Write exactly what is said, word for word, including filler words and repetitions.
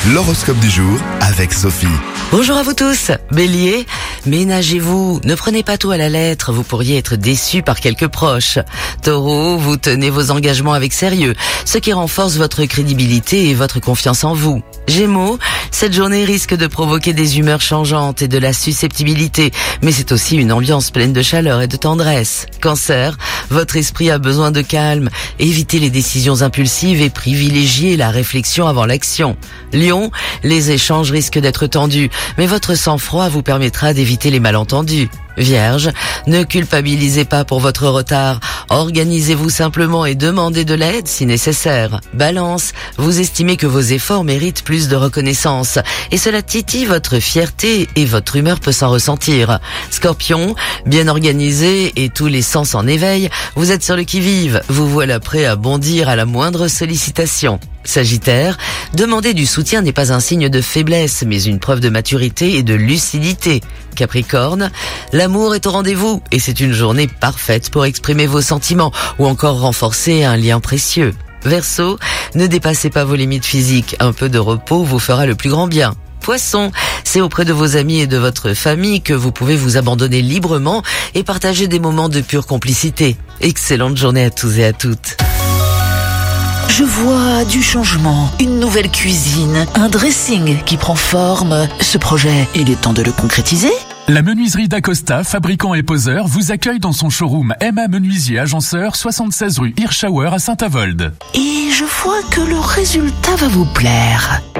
L'horoscope du jour avec Sophie. Bonjour à vous tous. Bélier, ménagez-vous, ne prenez pas tout à la lettre, vous pourriez être déçu par quelques proches. Taureau, vous tenez vos engagements avec sérieux, ce qui renforce votre crédibilité et votre confiance en vous. Gémeaux, cette journée risque de provoquer des humeurs changeantes et de la susceptibilité, mais c'est aussi une ambiance pleine de chaleur et de tendresse. Cancer, votre esprit a besoin de calme, évitez les décisions impulsives et privilégiez la réflexion avant l'action. Lion, les échanges risquent d'être tendus, mais votre sang-froid vous permettra d'éviter les malentendus. Vierge, ne culpabilisez pas pour votre retard, organisez-vous simplement et demandez de l'aide si nécessaire. Balance, vous estimez que vos efforts méritent plus de reconnaissance et cela titille votre fierté et votre humeur peut s'en ressentir. Scorpion, bien organisé et tous les sens en éveil, vous êtes sur le qui-vive, vous voilà prêt à bondir à la moindre sollicitation. Sagittaire, demander du soutien n'est pas un signe de faiblesse, mais une preuve de maturité et de lucidité. Capricorne, l'amour est au rendez-vous et c'est une journée parfaite pour exprimer vos sentiments ou encore renforcer un lien précieux. Verseau, ne dépassez pas vos limites physiques, un peu de repos vous fera le plus grand bien. Poisson, c'est auprès de vos amis et de votre famille que vous pouvez vous abandonner librement et partager des moments de pure complicité. Excellente journée à tous et à toutes. Je vois du changement, une nouvelle cuisine, un dressing qui prend forme. Ce projet, il est temps de le concrétiser ? La menuiserie d'Acosta, fabricant et poseur, vous accueille dans son showroom M A Menuisier Agenceur, soixante-seize rue Hirschauer à Saint-Avold. Et je vois que le résultat va vous plaire.